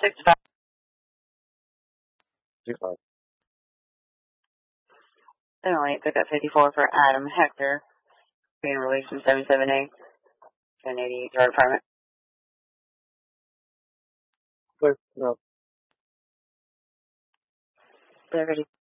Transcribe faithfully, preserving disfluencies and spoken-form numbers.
six five. Six five. seven oh eight, pickup fifty-four for Adam Hector. Being released from seventy-seven A. ten eighty-eight, Drug Department. Clear. No. They're ready.